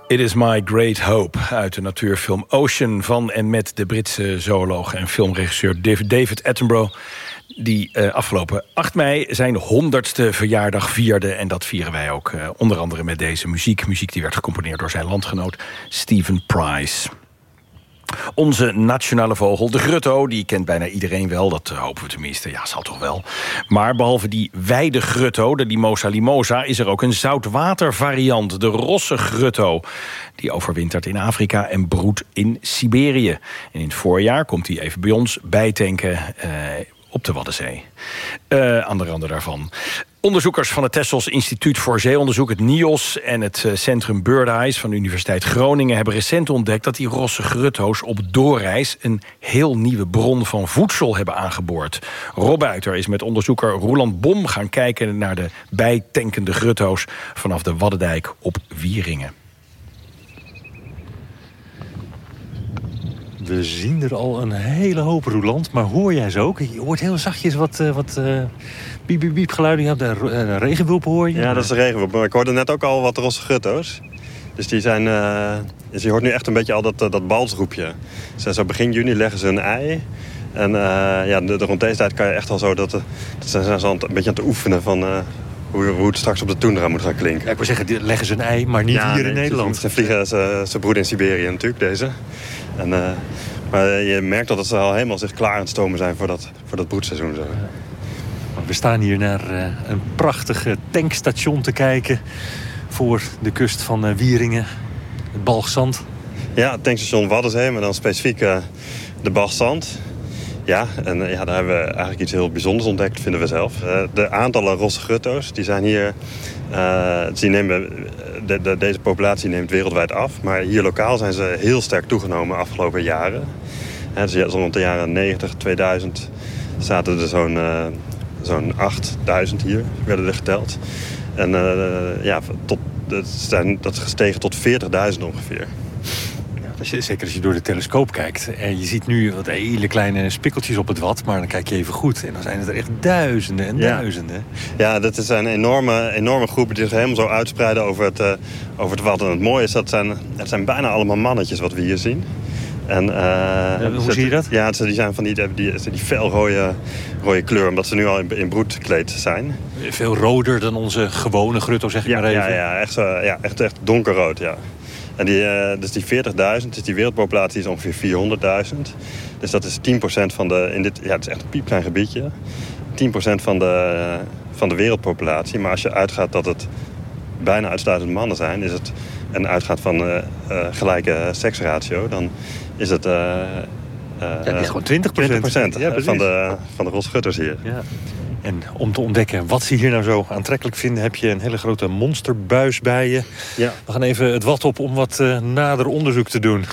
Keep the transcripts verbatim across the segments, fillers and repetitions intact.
It is my great hope uit de natuurfilm Ocean van en met de Britse zooloog en filmregisseur David Attenborough, die uh, afgelopen acht mei zijn honderdste verjaardag vierde. En dat vieren wij ook uh, onder andere met deze muziek. Muziek die werd gecomponeerd door zijn landgenoot Stephen Price. Onze nationale vogel, de grutto, die kent bijna iedereen wel. Dat hopen we tenminste, ja, zal toch wel. Maar behalve die weidegrutto, de Limosa limosa, is er ook een zoutwatervariant, de rosse grutto. Die overwintert in Afrika en broedt in Siberië. En in het voorjaar komt hij even bij ons bijtanken uh, op de Waddenzee. Uh, aan de randen daarvan. Onderzoekers van het Texels Instituut voor Zeeonderzoek, het N I O S... en het Centrum Bird Eyes van de Universiteit Groningen hebben recent ontdekt dat die rosse grutto's op doorreis een heel nieuwe bron van voedsel hebben aangeboord. Rob Buiter is met onderzoeker Roeland Bom gaan kijken naar de bijtankende grutto's vanaf de Waddendijk op Wieringen. We zien er al een hele hoop, Roeland, maar hoor jij ze ook? Je hoort heel zachtjes wat, uh, wat uh, biep, biep, biep geluiden. Ja, de uh, regenwulpen hoor je. Ja, dat is de regenwulp. Maar ik hoorde net ook al wat rosse grutto's. Dus die zijn, uh, dus je hoort nu echt een beetje al dat, uh, dat balsroepje. Dus zo begin juni leggen ze een ei. En uh, ja, de, de, rond deze tijd kan je echt al zo dat, uh, dat ze zijn zo een beetje aan het oefenen van uh, hoe, hoe het straks op de toendra moet gaan klinken. Ja, ik wil zeggen, die leggen ze een ei, maar niet ja, hier nee, in Nederland. Ze vliegen, ze, ze broeden in Siberië natuurlijk, deze. En, uh, maar je merkt dat ze al helemaal zich klaar aan het stomen zijn voor dat, voor dat broedseizoen. Zo. We staan hier naar uh, een prachtig tankstation te kijken voor de kust van uh, Wieringen, het Balgzand. Ja, het tankstation Waddenzee, maar dan specifiek uh, de Balgzand. Ja, en uh, ja, daar hebben we eigenlijk iets heel bijzonders ontdekt, vinden we zelf. Uh, de aantallen rosse grutto's, die zijn hier... Uh, die nemen, de, de, deze populatie neemt wereldwijd af. Maar hier lokaal zijn ze heel sterk toegenomen de afgelopen jaren. Uh, dus ja, rond de jaren negentig, tweeduizend zaten er zo'n uh, zo'n achtduizend hier, werden er geteld. En uh, ja, tot, dat, zijn, dat is gestegen tot veertigduizend ongeveer. Als je, zeker als je door de telescoop kijkt. En je ziet nu wat hele kleine spikkeltjes op het wad. Maar dan kijk je even goed. En dan zijn het er echt duizenden en ja. duizenden. Ja, dat zijn enorme, enorme groepen die zich helemaal zo uitspreiden over het, uh, over het wad. En het mooie is, dat zijn, het zijn bijna allemaal mannetjes wat we hier zien. En, uh, ja, hoe zie je dat? Ja, die zijn van die, die, die felrode rode kleur. Omdat ze nu al in, in broedkleed zijn. Veel roder dan onze gewone grutto, zeg ik ja, maar even. Ja, ja, echt, uh, ja echt, echt donkerrood, ja. En die, uh, dus die veertigduizend, dus die wereldpopulatie is ongeveer vierhonderdduizend. Dus dat is tien procent van de... In dit, ja, het is echt een piepklein gebiedje. tien procent van de, uh, van de wereldpopulatie. Maar als je uitgaat dat het bijna uitsluitend mannen zijn... Is het, en uitgaat van uh, uh, gelijke seksratio... dan is het... Uh, uh, ja, die is gewoon twintig procent, twintig procent ja, van de, van de rotschutters hier. Ja. En om te ontdekken wat ze hier nou zo aantrekkelijk vinden... heb je een hele grote monsterbuis bij je. Ja. We gaan even het wad op om wat uh, nader onderzoek te doen.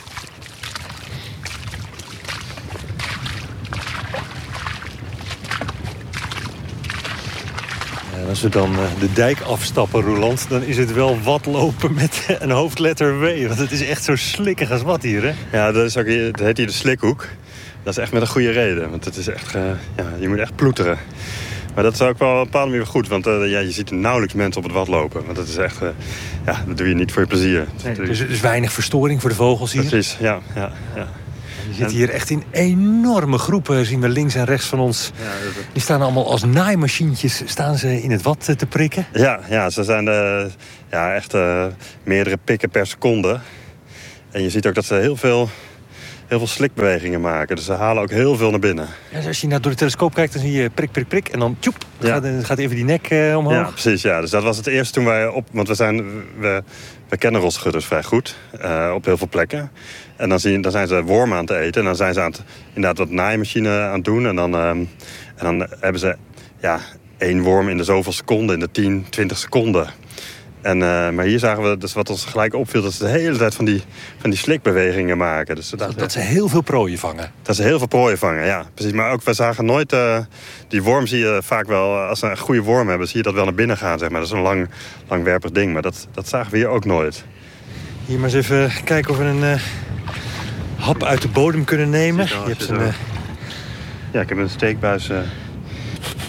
En als we dan uh, de dijk afstappen, Roeland... dan is het wel watlopen met een hoofdletter W. Want het is echt zo slikkig als wat hier, hè? Ja, dat, is ook, dat heet hier de slikhoek. Dat is echt met een goede reden. Want het is echt, uh, ja, je moet echt ploeteren. Maar dat is ook wel op een bepaalde manier goed. Want uh, ja, je ziet nauwelijks mensen op het wad lopen. Want dat is echt, uh, ja, dat doe je niet voor je plezier. Nee, dus er is weinig verstoring voor de vogels hier? Precies, ja. ja, ja. Je zit hier echt in enorme groepen, zien we links en rechts van ons. Ja, dat... Die staan allemaal als naaimachientjes staan ze in het wad te prikken. Ja, ja ze zijn uh, ja, echt uh, meerdere pikken per seconde. En je ziet ook dat ze heel veel... heel veel slikbewegingen maken. Dus ze halen ook heel veel naar binnen. Ja, dus als je nou door de telescoop kijkt, dan zie je prik, prik, prik. En dan tjoep, ja. gaat, gaat even die nek uh, omhoog. Ja, precies. Ja. Dus dat was het eerste toen wij op... Want we, zijn, we, we kennen rotschutters vrij goed. Uh, op heel veel plekken. En dan, zie je, dan zijn ze wormen aan het eten. En dan zijn ze aan het, inderdaad wat naaimachine aan het doen. En dan, um, en dan hebben ze ja, één worm in de zoveel seconden. In de tien, twintig seconden. En, uh, maar hier zagen we, dus wat ons gelijk opviel... dat ze de hele tijd van die, van die slikbewegingen maken. Dus dat, dat ze heel veel prooien vangen. Dat ze heel veel prooien vangen, ja. Precies. Maar ook, we zagen nooit... Uh, die worm zie je vaak wel... Als ze een goede worm hebben, zie je dat wel naar binnen gaan, zeg maar. Dat is een lang, langwerpig ding. Maar dat, dat zagen we hier ook nooit. Hier maar eens even kijken of we een uh, hap uit de bodem kunnen nemen. Je hebt een, uh... Ja, ik heb een steekbuis... Uh...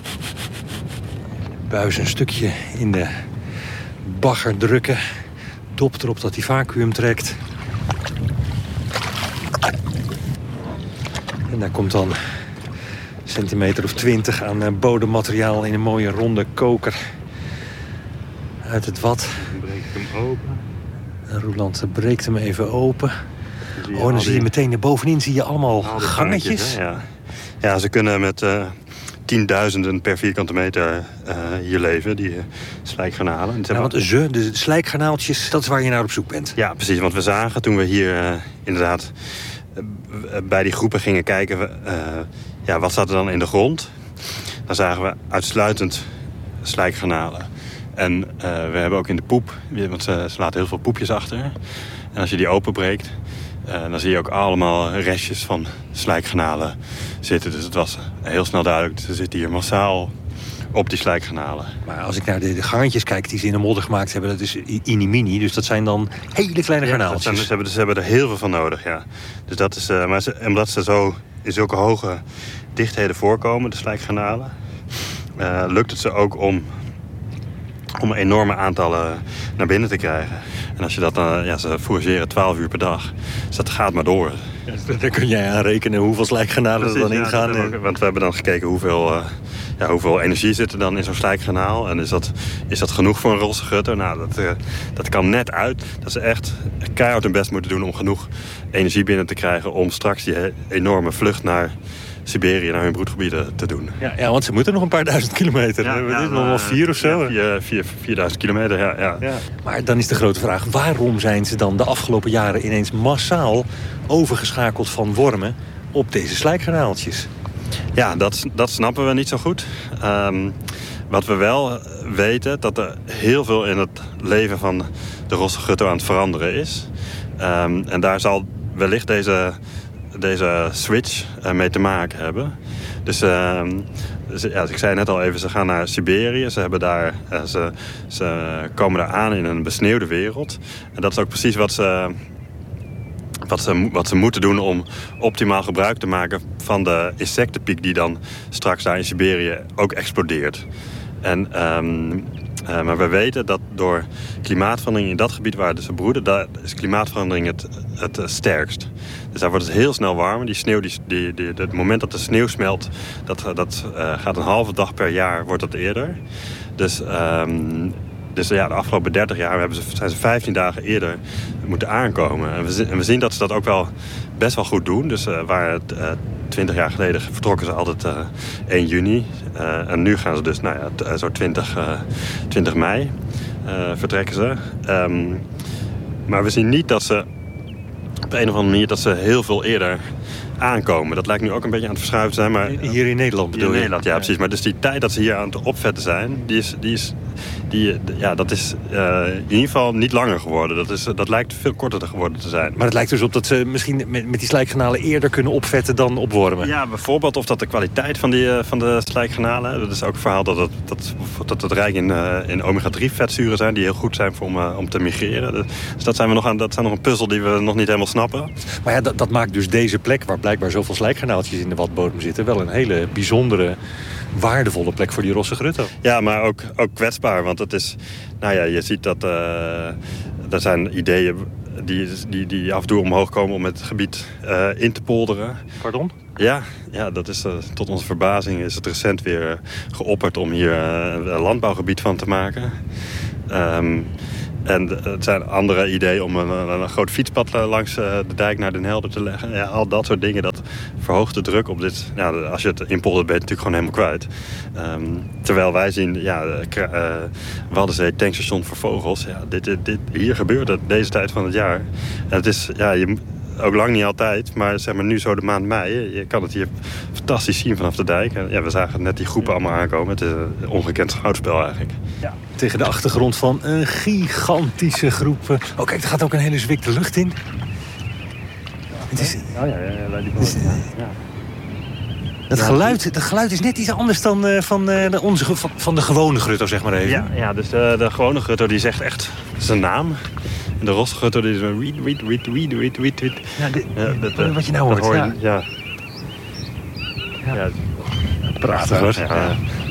Buis een stukje in de... bagger drukken. dop erop dat hij vacuüm trekt. En daar komt dan een centimeter of twintig aan uh, bodemmateriaal in een mooie ronde koker uit het vat. Dan breekt hem open. En Roeland breekt hem even open. Oh, en dan zie je meteen er bovenin zie je allemaal Al gangetjes. gangetjes, ja. Ja, ze kunnen met uh, tienduizenden per vierkante meter uh, hier leven, die uh, slijkgarnalen. Ja, want ze, de slijkgarnaaltjes, dat is waar je naar op zoek bent. Ja, precies. Want we zagen toen we hier uh, inderdaad uh, bij die groepen gingen kijken, uh, ja, wat zat er dan in de grond? Dan zagen we uitsluitend slijkgarnalen. En uh, we hebben ook in de poep, want ze, ze laten heel veel poepjes achter. En als je die openbreekt, uh, dan zie je ook allemaal restjes van slijkgarnalen zitten. Dus het was heel snel duidelijk, ze zitten hier massaal op die slijkgarnalen. Maar als ik naar de, de gangetjes kijk die ze in de modder gemaakt hebben, dat is inimini. Dus dat zijn dan hele kleine garnaaltjes. Ja, dat zijn, ze, hebben, ze hebben er heel veel van nodig, ja. Dus dat is, uh, maar ze, omdat ze zo in zulke hoge dichtheden voorkomen, de slijkgarnalen, uh, lukt het ze ook om, om enorme aantallen naar binnen te krijgen. En als je dat dan, ja, ze fourageren twaalf uur per dag. Dus dat gaat maar door. Ja, daar kun jij aan rekenen hoeveel slijkgarnalen er dan ja, ingaan. Ook, want we hebben dan gekeken hoeveel, uh, ja, hoeveel energie zit er dan in zo'n slijkgarnaal. En is dat, is dat genoeg voor een rosse gutter? Nou, dat, uh, dat kan net uit. Dat ze echt keihard hun best moeten doen om genoeg energie binnen te krijgen om straks die enorme vlucht naar Siberië, naar hun broedgebieden te doen. Ja, ja, want ze moeten nog een paar duizend kilometer. Ja, ja, nog wel vier of zo. Ja, vier, vier, vierduizend kilometer, ja, ja. ja. Maar dan is de grote vraag, waarom zijn ze dan de afgelopen jaren ineens massaal overgeschakeld van wormen op deze slijkgarnaaltjes? Ja, dat, dat snappen we niet zo goed. Um, wat we wel weten, dat er heel veel in het leven van de rosse gutto aan het veranderen is. Um, en daar zal wellicht deze, deze switch uh, mee te maken hebben. Dus, uh, ze, ja, ik zei net al even, ze gaan naar Siberië. Ze, hebben daar, uh, ze, ze komen daar aan in een besneeuwde wereld. En dat is ook precies wat ze, wat ze, wat ze moeten doen om optimaal gebruik te maken van de insectenpiek die dan straks daar in Siberië ook explodeert. En, um, uh, maar we weten dat door klimaatverandering in dat gebied waar ze broeden, daar is klimaatverandering het, het uh, sterkst. Dus daar wordt het heel snel warmer. Die sneeuw, die, die, die, het moment dat de sneeuw smelt, dat, dat uh, gaat een halve dag per jaar, wordt dat eerder. Dus, um, dus ja, de afgelopen dertig jaar hebben ze, zijn ze vijftien dagen eerder moeten aankomen. En we, en we zien dat ze dat ook wel best wel goed doen. Dus uh, waar het uh, twintig jaar geleden vertrokken ze altijd uh, één juni. Uh, en nu gaan ze dus, nou ja, t, zo twintig, uh, twintig mei uh, vertrekken ze. Um, maar we zien niet dat ze op een of andere manier dat ze heel veel eerder aankomen. Dat lijkt nu ook een beetje aan het verschuiven zijn. Maar hier in Nederland bedoel in je? Nederland, ja, ja, precies. Maar dus die tijd dat ze hier aan het opvetten zijn, die is, die is, die, ja, dat is uh, in ieder geval niet langer geworden. Dat, is, dat lijkt veel korter geworden te zijn. Maar het lijkt dus op dat ze misschien met, met die slijkgarnalen eerder kunnen opvetten dan opwormen. Ja, bijvoorbeeld of dat de kwaliteit van, die, van de slijkgarnalen. Dat is ook een verhaal dat het, dat, dat het rijk in, uh, in omega drie vetzuren zijn, die heel goed zijn voor om, uh, om te migreren. Dus dat zijn, we nog aan, dat zijn nog een puzzel die we nog niet helemaal snappen. Maar ja, dat, dat maakt dus deze plek, waar blijkbaar zoveel slijkgarnaaltjes in de watbodem zitten, wel een hele bijzondere, waardevolle plek voor die rosse grutto. Ja, maar ook, ook kwetsbaar. Want het is, nou ja, je ziet dat uh, er zijn ideeën die, die, die af en toe omhoog komen om het gebied uh, in te polderen. Pardon? Ja, ja, dat is uh, tot onze verbazing is het recent weer uh, geopperd om hier uh, een landbouwgebied van te maken. Um, En het zijn andere ideeën om een, een, een groot fietspad langs de dijk naar Den Helder te leggen. Ja, al dat soort dingen, dat verhoogt de druk op dit. Ja, als je het inpoldert ben je het natuurlijk gewoon helemaal kwijt. Um, terwijl wij zien, ja, uh, Waddenzee, tankstation voor vogels. Ja, dit, dit, dit, hier gebeurt het deze tijd van het jaar. En het is, ja, je, ook lang niet altijd, maar zeg maar nu zo de maand mei. Je kan het hier fantastisch zien vanaf de dijk. En ja, we zagen net die groepen allemaal aankomen. Het is een ongekend schouwspel eigenlijk. Ja. Tegen de achtergrond van een gigantische groep. Oh kijk, er gaat ook een hele zwik de lucht in. Het is... Oh ja, ja, ja, die het is... ja. Dat geluid, dat geluid is net iets anders dan uh, van, uh, de onze, van, van de gewone grutto, zeg maar even. Ja, ja dus de, de gewone grutto die zegt echt zijn naam. En de rosse grutto die is een wiet, wiet, wiet, wiet, wiet, wiet, wiet. Ja, dit, ja, dat, uh, wat je nou hoort. hoor je, ja. Ja. Ja. Ja. Prachtig hoor. Ja. Ja.